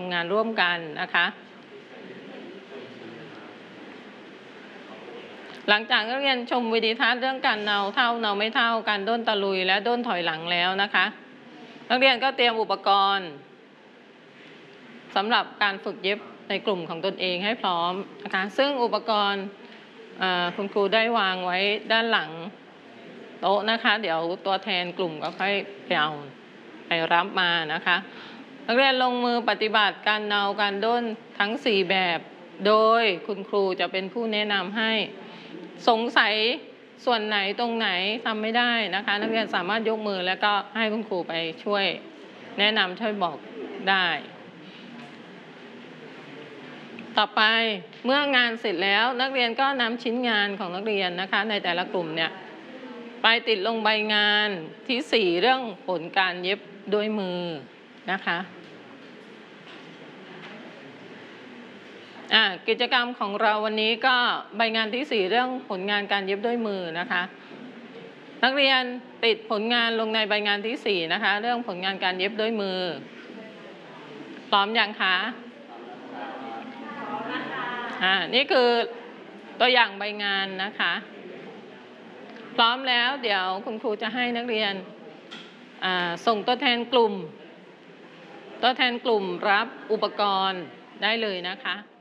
ำงานร่วมกันนะคะหลังจากนักเรียนชมวิดีทัศน์เรื่องการเนาเท่าเนาไม่เท่าการด้นตะลุยและด้นถอยหลังแล้วนะคะนักเรียนก็เตรียมอุปกรณ์สำหรับการฝึกเย็บในกลุ่มของตนเองให้พร้อมนะคะซึ่งอุปกรณ์คุณครูได้วางไว้ด้านหลังโต๊ะนะคะเดี๋ยวตัวแทนกลุ่มก็ค่อยไปรับมานะคะนักเรียนลงมือปฏิบัติการเนาการด้นทั้ง4แบบโดยคุณครูจะเป็นผู้แนะนำให้สงสัยส่วนไหนตรงไหนทำไม่ได้นะคะนักเรียนสามารถยกมือแล้วก็ให้คุณครูไปช่วยแนะนำช่วยบอกได้ต่อไปเมื่องานเสร็จแล้วนักเรียนก็นำชิ้นงานของนักเรียนนะคะในแต่ละกลุ่มเนี่ยไปติดลงใบงานที่4เรื่องผลการเย็บด้วยมือนะคะกิจกรรมของเราวันนี้ก็ใบงานที่4เรื่องผลงานการเย็บด้วยมือนะคะนักเรียนติดผลงานลงในใบงานที่4นะคะเรื่องผลงานการเย็บด้วยมือพร้อมยังคะนี่คือตัวอย่างใบงานนะคะพร้อมแล้วเดี๋ยวคุณครูจะให้นักเรียนส่งตัวแทนกลุ่มรับอุปกรณ์ได้เลยนะคะ